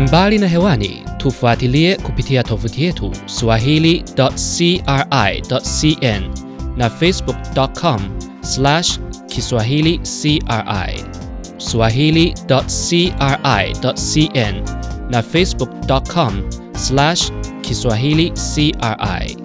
Mbali na hewani, tufuatilie kupitia tovuti yetu swahili.cri.cn na facebook.com/kiswahilicri, swahili.cri.cn na facebook.com/kiswahilicri.